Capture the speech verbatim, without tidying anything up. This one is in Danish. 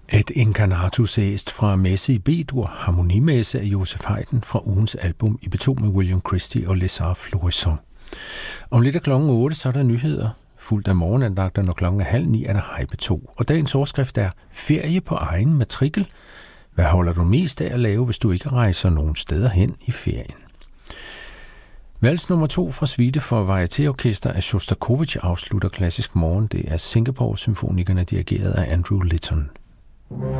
Et incarnatus est fra Messe i B-dur, harmonimesse af Joseph Haydn fra ugens album i B to med William Christie og Les Arts Florissants. Om lidt af klokken otte, så er der nyheder, fuldt af morgenandagter, når klokken er halv ni, er der Hej B to. Og dagens overskrift er ferie på egen matrikel. Hvad holder du mest af at lave, hvis du ikke rejser nogen steder hen i ferien? Vals nummer to fra suite for varietéorkester af Shostakovich afslutter klassisk morgen. Det er Singapore-symfonikerne dirigeret af Andrew Litton.